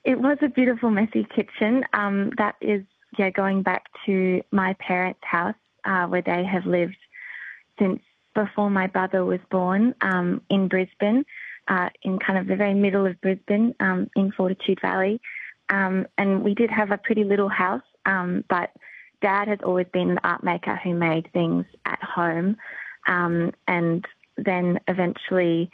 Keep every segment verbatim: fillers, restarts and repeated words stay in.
it was a beautiful, messy kitchen. Um, that is, yeah, going back to my parents' house uh, where they have lived since before my brother was born um, in Brisbane, uh, in kind of the very middle of Brisbane, um, in Fortitude Valley. Um, and we did have a pretty little house, um, but Dad has always been an art maker who made things at home. Um, and then eventually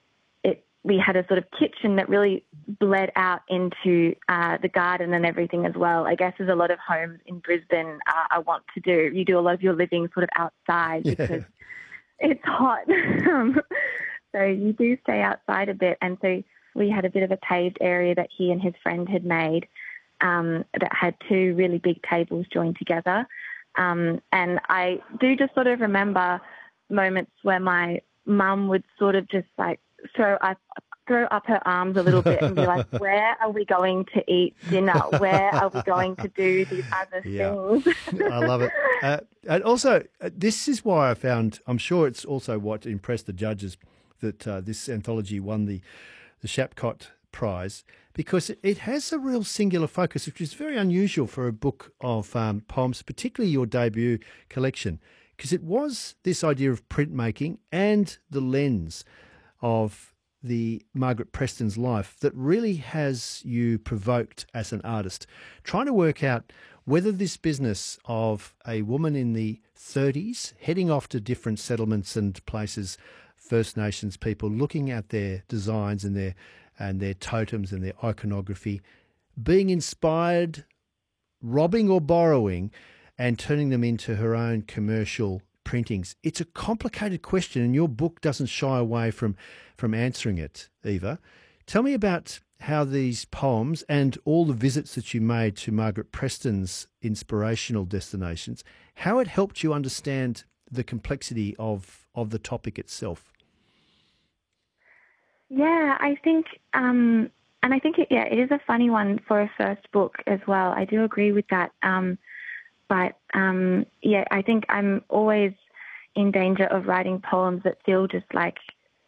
it, we had a sort of kitchen that really bled out into uh, the garden and everything as well. I guess as a lot of homes in Brisbane uh, I want to do. You do a lot of your living sort of outside Yeah. because it's hot. um, so you do stay outside a bit. And so we had a bit of a paved area that he and his friend had made um, that had two really big tables joined together. Um, and I do just sort of remember moments where my mum would sort of just like throw up, throw up her arms a little bit and be like, where are we going to eat dinner? Where are we going to do these other Yeah. things? I love it. Uh, and also, uh, this is why I found, I'm sure it's also what impressed the judges, that uh, this anthology won the, the Shapcott Prize, because it, it has a real singular focus, which is very unusual for a book of um, poems, particularly your debut collection, because it was this idea of printmaking and the lens of the Margaret Preston's life that really has you provoked as an artist, trying to work out whether this business of a woman in the thirties heading off to different settlements and places, First Nations people, looking at their designs and their and their totems and their iconography, being inspired, robbing or borrowing, and turning them into her own commercial printings. It's a complicated question, and your book doesn't shy away from, from answering it, Eva. Tell me about how these poems and all the visits that you made to Margaret Preston's inspirational destinations, how it helped you understand the complexity of, of the topic itself. Yeah, I think, um, and I think, it, yeah, it is a funny one for a first book as well. I do agree with that. Um, but, um, yeah, I think I'm always in danger of writing poems that feel just like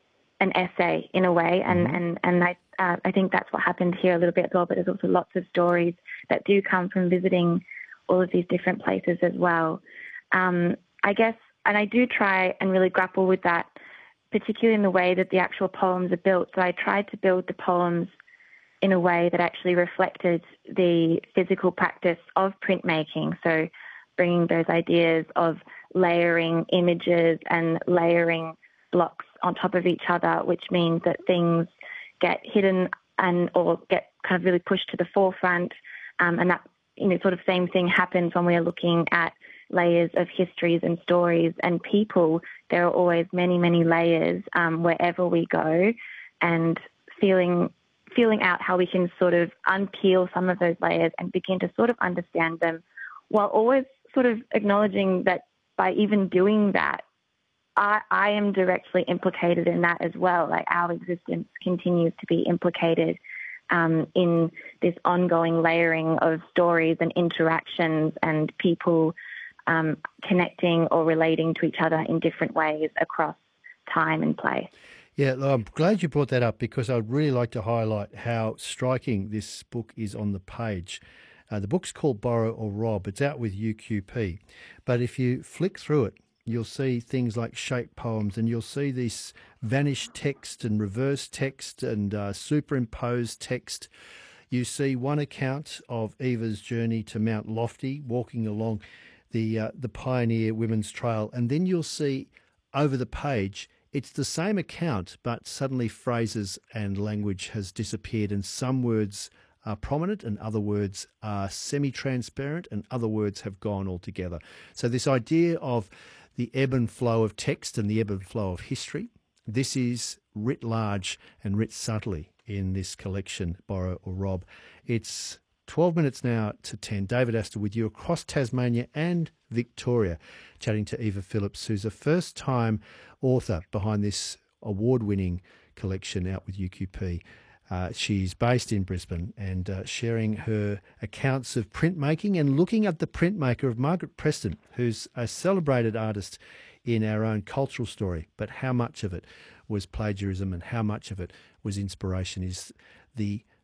an essay in a way. And, mm-hmm. and, and I, uh, I think that's what happened here a little bit as well, but there's also lots of stories that do come from visiting all of these different places as well. Um, I guess, and I do try and really grapple with that, particularly in the way that the actual poems are built. So I tried to build the poems in a way that actually reflected the physical practice of printmaking. So bringing those ideas of layering images and layering blocks on top of each other, which means that things get hidden and or get kind of really pushed to the forefront. Um, and that, you know, sort of same thing happens when we're looking at layers of histories and stories and people. There are always many, many layers um, wherever we go, and feeling feeling out how we can sort of unpeel some of those layers and begin to sort of understand them, while always sort of acknowledging that by even doing that, I, I am directly implicated in that as well. Like our existence continues to be implicated um, in this ongoing layering of stories and interactions and people Um, connecting or relating to each other in different ways across time and place. Yeah, I'm glad you brought that up, because I'd really like to highlight how striking this book is on the page. Uh, the book's called Borrow or Rob. It's out with U Q P. But if you flick through it, you'll see things like shape poems, and you'll see this vanished text and reverse text and uh, superimposed text. You see one account of Eva's journey to Mount Lofty, walking along the uh, the Pioneer Women's Trail, and then you'll see over the page it's the same account, but suddenly phrases and language has disappeared, and some words are prominent and other words are semi-transparent and other words have gone altogether. So this idea of the ebb and flow of text and the ebb and flow of history, this is writ large and writ subtly in this collection, Borrow or Rob. It's twelve minutes now to ten. David Astor with you across Tasmania and Victoria, chatting to Eva Phillips, who's a first-time author behind this award-winning collection out with U Q P. Uh, she's based in Brisbane and uh, sharing her accounts of printmaking and looking at the printmaker of Margaret Preston, who's a celebrated artist in our own cultural story. But how much of it was plagiarism and how much of it was inspiration is the